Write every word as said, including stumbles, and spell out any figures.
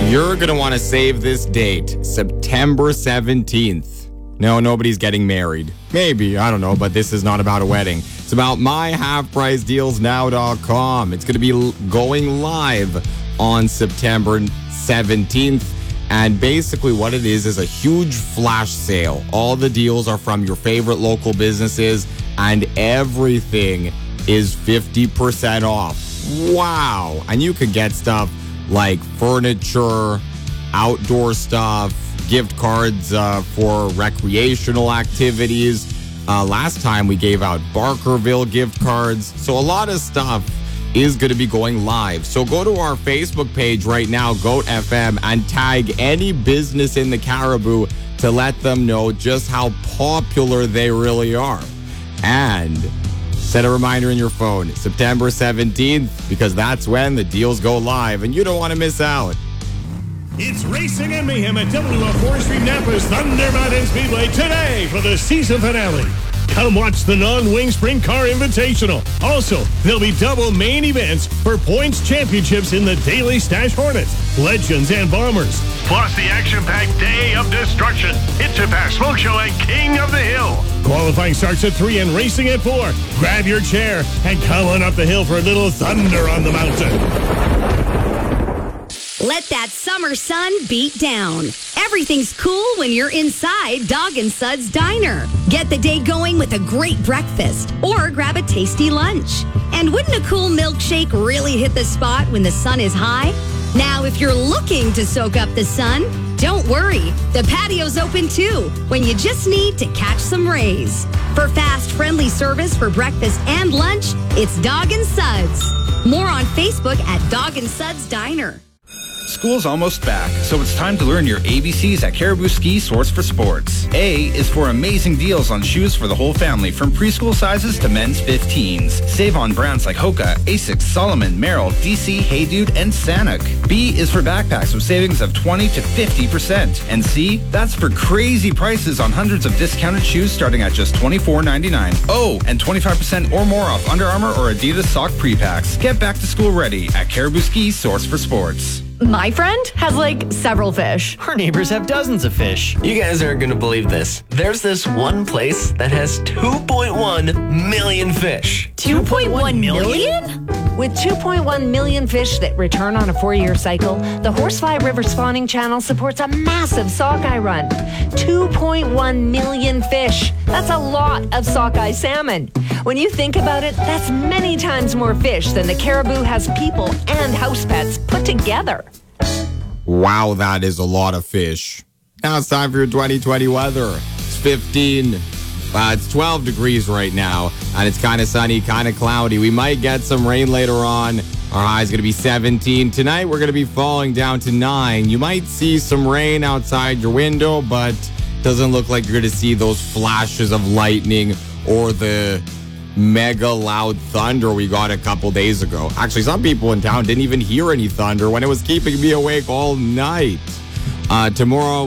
You're going to want to save this date, September seventeenth. No, nobody's getting married. Maybe, I don't know, but this is not about a wedding. It's about my half price deals now dot com. It's going to be l- going live on September seventeenth. And basically what it is is a huge flash sale. All the deals are from your favorite local businesses, and everything is fifty percent off. Wow. And you could get stuff like furniture, outdoor stuff, gift cards uh, for recreational activities. Uh, last time we gave out Barkerville gift cards. So a lot of stuff is going to be going live. So go to our Facebook page right now, Goat F M, and tag any business in the Caribou to let them know just how popular they really are. And set a reminder in your phone, September seventeenth, because that's when the deals go live, and you don't want to miss out. It's racing and mayhem at W F four Street Napa's Thunder Mountain Speedway today for the season finale. Come watch the non-wing sprint car invitational. Also, there'll be double main events for points championships in the Daily Stash Hornets, Legends, and Bombers. Plus the action-packed Day of Destruction, Hit to Pass, Smoke Show, and King of the Hill. Qualifying starts at three and racing at four. Grab your chair and come on up the hill for a little thunder on the mountain. Let that summer sun beat down. Everything's cool when you're inside Dog and Suds Diner. Get the day going with a great breakfast or grab a tasty lunch. And wouldn't a cool milkshake really hit the spot when the sun is high? Now, if you're looking to soak up the sun, don't worry. The patio's open too when you just need to catch some rays. For fast, friendly service for breakfast and lunch, it's Dog and Suds. More on Facebook at Dog and Suds Diner. School's almost back, so it's time to learn your A B Cs at Caribou Ski Source for Sports. A is for amazing deals on shoes for the whole family, from preschool sizes to men's fifteens. Save on brands like Hoka, Asics, Solomon, Merrill, D C, Hey Dude, and Sanuk. B is for backpacks with savings of twenty to fifty percent. And C, that's for crazy prices on hundreds of discounted shoes starting at just twenty-four ninety-nine. Oh, and twenty-five percent or more off Under Armour or Adidas sock pre-packs. Get back to school ready at Caribou Ski Source for Sports. My friend has like several fish. Our neighbors have dozens of fish. You guys aren't going to believe this. There's this one place that has two point one million fish. two point one million? With two point one million fish that return on a four-year cycle, the Horsefly River Spawning Channel supports a massive sockeye run. two point one million fish. That's a lot of sockeye salmon. When you think about it, that's many times more fish than the Caribou has people and house pets put together. Wow, that is a lot of fish. Now it's time for your twenty twenty weather. It's fifteen, uh, it's twelve degrees right now, and it's kind of sunny, kind of cloudy. We might get some rain later on. Our high is going to be seventeen. Tonight, we're going to be falling down to nine. You might see some rain outside your window, but it doesn't look like you're going to see those flashes of lightning or the mega loud thunder we got a couple days ago. Actually, some people in town didn't even hear any thunder when it was keeping me awake all night. Uh, tomorrow,